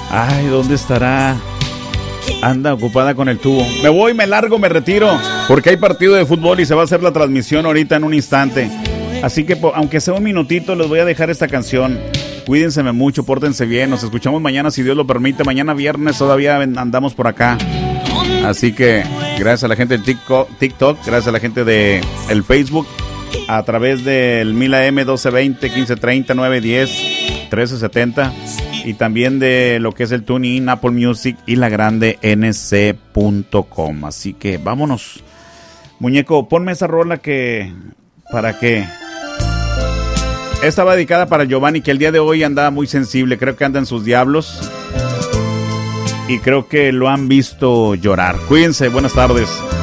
Ay, ¿dónde estará? Anda ocupada con el tubo. Me voy, me largo, me retiro, porque hay partido de fútbol y se va a hacer la transmisión ahorita en un instante. Así que, aunque sea un minutito, les voy a dejar esta canción. Cuídense mucho, pórtense bien. Nos escuchamos mañana, si Dios lo permite. Mañana viernes todavía andamos por acá. Así que, gracias a la gente de TikTok, gracias a la gente de el Facebook, a través del 1000 AM 1220 1530 910 1370, y también de lo que es el TuneIn, Apple Music y la grande nc.com. Así que vámonos. Muñeco, ponme esa rola para que esta va dedicada para Giovanni, que el día de hoy andaba muy sensible. Creo que anda en sus diablos y creo que lo han visto llorar. Cuídense, buenas tardes.